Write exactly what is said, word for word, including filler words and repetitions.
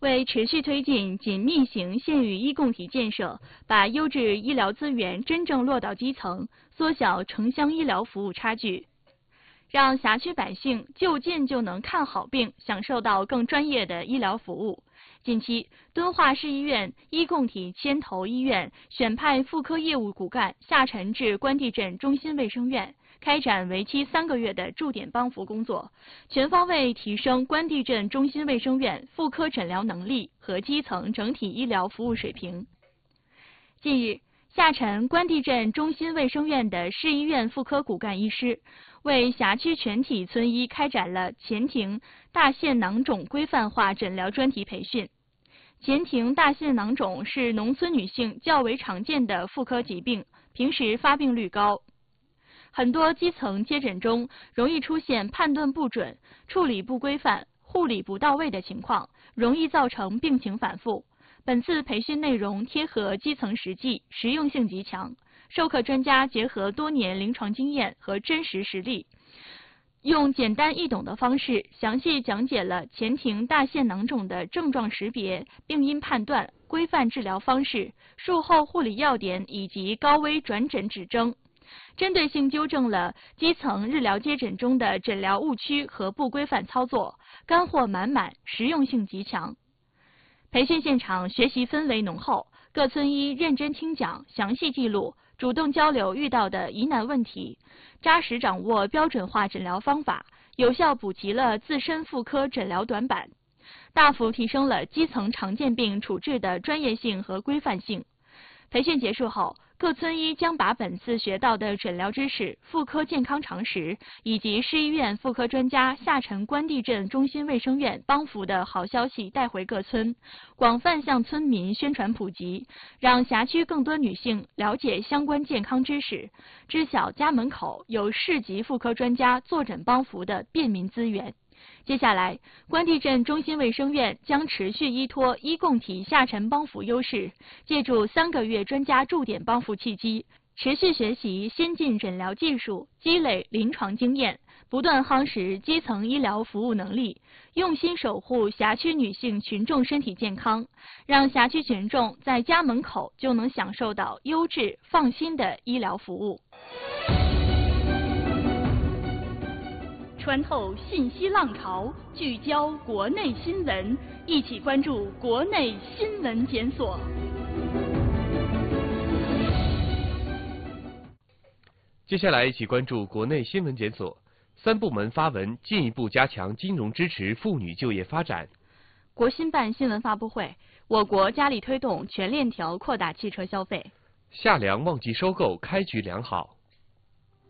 为持续推进紧密型县域医共体建设，把优质医疗资源真正落到基层，缩小城乡医疗服务差距，让辖区百姓就近就能看好病，享受到更专业的医疗服务。近期，敦化市医院医共体牵头医院选派妇科业务骨干下沉至关帝镇中心卫生院，开展为期三个月的驻点帮扶工作，全方位提升关帝镇中心卫生院妇科诊疗能力和基层整体医疗服务水平。近日，下沉关帝镇中心卫生院的市医院妇科骨干医师，为辖区全体村医开展了前庭大腺囊肿规范化诊疗专题培训。前庭大腺囊肿是农村女性较为常见的妇科疾病，平时发病率高。很多基层接诊中容易出现判断不准、处理不规范、护理不到位的情况，容易造成病情反复。本次培训内容贴合基层实际，实用性极强。授课专家结合多年临床经验和真实实例，用简单易懂的方式详细讲解了前庭大腺囊肿的症状识别、病因判断、规范治疗方式、术后护理要点以及高危转诊指征，针对性纠正了基层日疗接诊中的诊疗误区和不规范操作，干货满满，实用性极强。培训现场学习氛围浓厚，各村医认真听讲，详细记录，主动交流遇到的疑难问题，扎实掌握标准化诊疗方法，有效补齐了自身妇科诊疗短板，大幅提升了基层常见病处置的专业性和规范性。培训结束后，各村医将把本次学到的诊疗知识、妇科健康常识，以及市医院妇科专家下沉关帝镇中心卫生院帮扶的好消息带回各村，广泛向村民宣传普及，让辖区更多女性了解相关健康知识，知晓家门口有市级妇科专家坐诊帮扶的便民资源。接下来，关帝镇中心卫生院将持续依托医共体下沉帮扶优势，借助三个月专家驻点帮扶契机，持续学习先进诊疗技术，积累临床经验，不断夯实基层医疗服务能力，用心守护辖区女性群众身体健康，让辖区群众在家门口就能享受到优质放心的医疗服务。穿透信息浪潮，聚焦国内新闻，一起关注国内新闻检索。 接下来一起关注国内新闻检索。三部门发文进一步加强金融支持妇女就业发展。 国新办新闻发布会，我国加力推动全链条扩大汽车消费。 夏粮旺季收购开局良好。